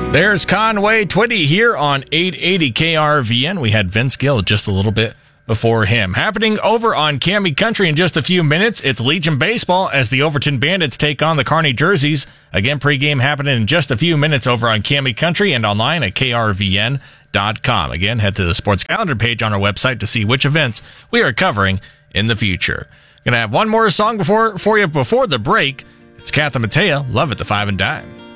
There's Conway Twitty here on 880 KRVN. We had Vince Gill just a little bit before him. Happening over on Cami Country in just a few minutes, it's Legion Baseball as the Overton Bandits take on the Kearney Jerseys. Again, pregame happening in just a few minutes over on Cami Country and online at krvn.com. Again, head to the sports calendar page on our website to see which events we are covering in the future. Gonna have one more song for you before the break. It's Katha Mattea, Love at the Five and Dime.